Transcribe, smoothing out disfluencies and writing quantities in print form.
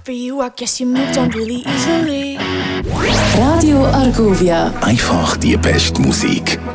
for you, I guess you moved on really easily. Radio Argovia. Einfach die beste Musik.